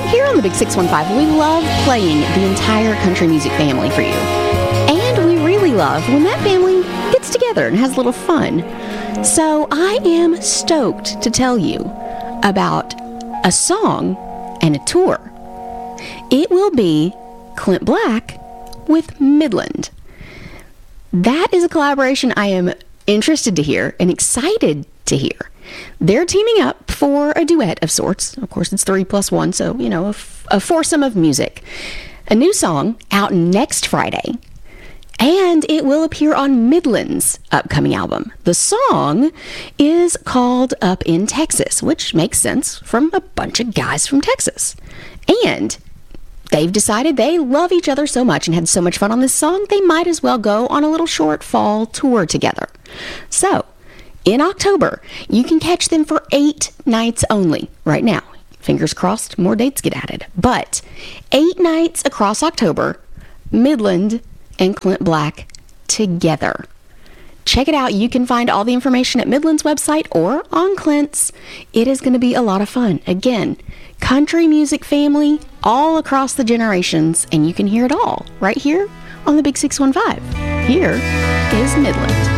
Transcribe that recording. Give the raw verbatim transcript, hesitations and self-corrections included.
Here on the Big six one five, we love playing the entire country music family for you. And we really love when that family gets together and has a little fun. So I am stoked to tell you about a song and a tour. It will be Clint Black with Midland. That is a collaboration I am interested to hear and excited to hear. They're teaming up for a duet of sorts. Of course, it's three plus one, so, you know, a, f- a foursome of music. A new song out next Friday, and it will appear on Midland's upcoming album. The song is called Up in Texas, which makes sense from a bunch of guys from Texas. And they've decided they love each other so much and had so much fun on this song, they might as well go on a little short fall tour together. So, in October, you can catch them for eight nights only right now. Fingers crossed, more dates get added. But eight nights across October, Midland and Clint Black together. Check it out. You can find all the information at Midland's website or on Clint's. It is going to be a lot of fun. Again, country music family all across the generations, and you can hear it all right here on the Big six one five. Here is Midland.